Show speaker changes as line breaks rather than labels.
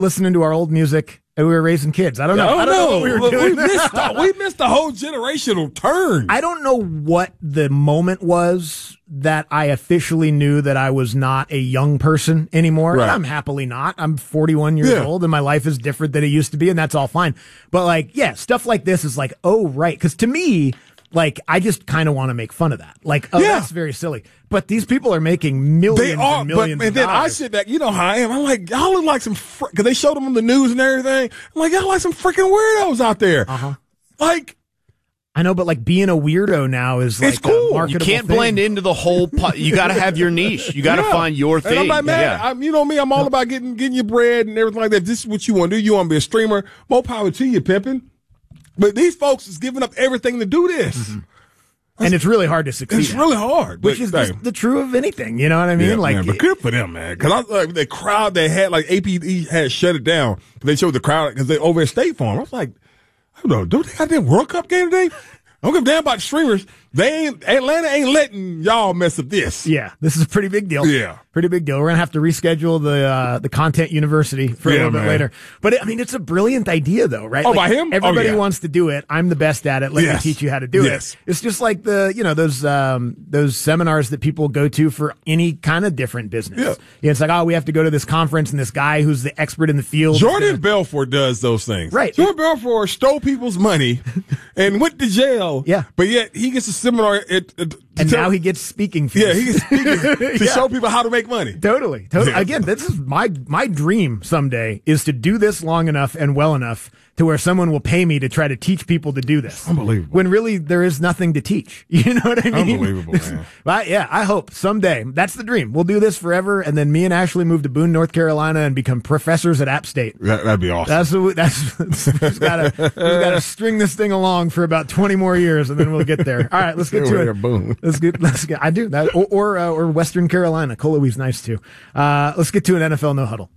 listening to our old music, and we were raising kids. I don't know. I don't know what we were doing.
We missed the whole generational turn.
I don't know what the moment was that I officially knew that I was not a young person anymore.
Right.
I'm happily not. I'm 41 years old, and my life is different than it used to be, and that's all fine. But, like, yeah, stuff like this is like, oh, right. Because to me, like, I just kind of want to make fun of that. Like, oh, that's very silly. But these people are making millions and millions
and then
of dollars.
I sit back, you know how I am. I'm like, y'all look like some, because they showed them on the news and everything. I'm like, y'all like some freaking weirdos out there. Like,
I know, but like being a weirdo now is like
it's cool.
a marketable
You can't
thing.
blend into the whole. You got to have your niche. You got to find your thing.
And I'm like, man, you know me. I'm all about getting your bread and everything like that. If this is what you want to do. You want to be a streamer. More power to you, pimping. But these folks is giving up everything to do this.
And it's really hard to succeed.
It's really hard.
Which is the true of anything. You know what I mean?
Yeah,
like,
man, but good for them, man. Because I like the crowd they had, like APD had shut it down. They showed the crowd because they over at State Farm. I was like, I don't know, do they got that World Cup game today? I don't give a damn about the streamers. Atlanta ain't letting y'all mess up this.
Yeah, this is a pretty big deal.
Yeah.
Pretty big deal. We're going to have to reschedule the Content University for a little bit later. But, I mean, it's a brilliant idea, though, right?
Oh, by him?
Everybody wants to do it. I'm the best at it. Let me teach you how to do it. It's just like those seminars that people go to for any kind of different business. Yeah, it's like, oh, we have to go to this conference and this guy who's the expert in the field.
Jordan Belfort does those things.
Right.
Jordan Belfort stole people's money and went to jail.
Yeah.
But yet he gets a seminar
now he gets speaking fees.
Yeah, he gets speaking to show people how to make money.
Totally.
Yeah.
Again, this is my dream someday is to do this long enough and well enough to where someone will pay me to try to teach people to do this.
Unbelievable.
When really there is nothing to teach. You know what I mean?
Unbelievable, man.
But yeah, I hope someday. That's the dream. We'll do this forever, and then me and Ashley move to Boone, North Carolina, and become professors at App State.
That'd be awesome.
We just gotta string this thing along for about 20 more years, and then we'll get there. All right, let's get to it.
Boom.
Let's get. I do that, or Western Carolina. Colowe's nice too. Let's get to an NFL no huddle.